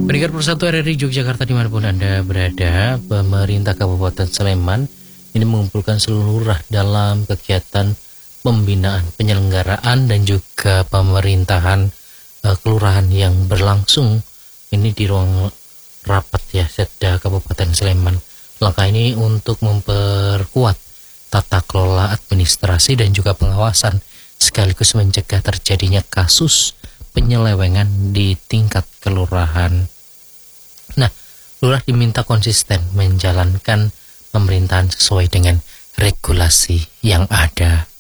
Pendengar Persatu RRI Yogyakarta dimanapun Anda berada, pemerintah Kabupaten Sleman ini mengumpulkan seluruh lurah dalam kegiatan pembinaan, penyelenggaraan dan juga pemerintahan kelurahan yang berlangsung ini di ruang rapat ya Setda Kabupaten Sleman. Langkah ini untuk memperkuat tata kelola administrasi dan juga pengawasan sekaligus mencegah terjadinya kasus penyelewengan di tingkat kelurahan. Nah, lurah diminta konsisten menjalankan pemerintahan sesuai dengan regulasi yang ada.